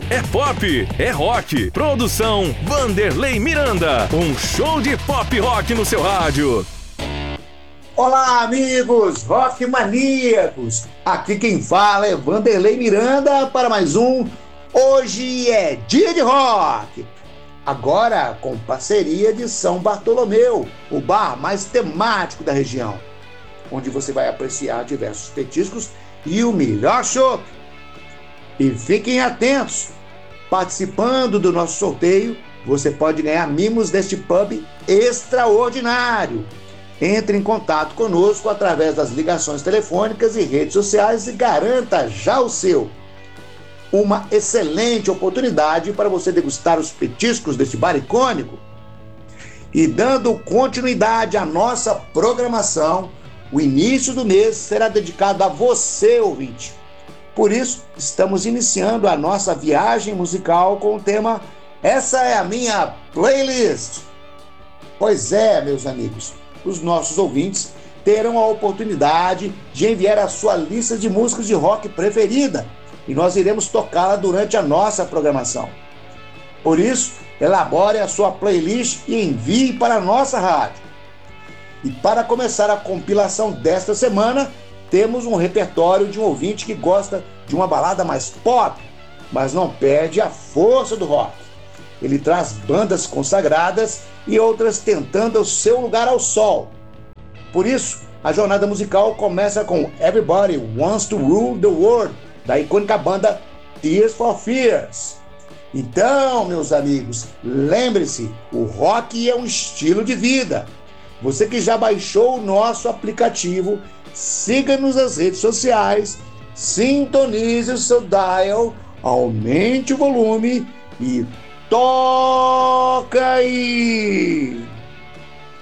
é pop, é rock. Produção Vanderlei Miranda. Um show de pop rock no seu rádio. Olá, amigos rock maníacos. Aqui quem fala é Vanderlei Miranda para mais um Hoje é Dia de Rock. Agora com parceria de São Bartolomeu, o bar mais temático da região, onde você vai apreciar diversos petiscos e o melhor chopp. E fiquem atentos, participando do nosso sorteio, você pode ganhar mimos deste pub extraordinário. Entre em contato conosco através das ligações telefônicas e redes sociais e garanta já o seu. Uma excelente oportunidade para você degustar os petiscos deste bar icônico. E dando continuidade à nossa programação, o início do mês será dedicado a você, ouvinte. Por isso, estamos iniciando a nossa viagem musical com o tema Essa é a Minha Playlist. Pois é, meus amigos, os nossos ouvintes terão a oportunidade de enviar a sua lista de músicas de rock preferida e nós iremos tocá-la durante a nossa programação. Por isso, elabore a sua playlist e envie para a nossa rádio. E para começar a compilação desta semana, temos um repertório de um ouvinte que gosta de uma balada mais pop, mas não perde a força do rock. Ele traz bandas consagradas e outras tentando o seu lugar ao sol. Por isso, a jornada musical começa com Everybody Wants to Rule the World, da icônica banda Tears for Fears. Então, meus amigos, lembre-se, o rock é um estilo de vida. Você que já baixou o nosso aplicativo, siga-nos nas redes sociais, sintonize o seu dial, aumente o volume e toca aí!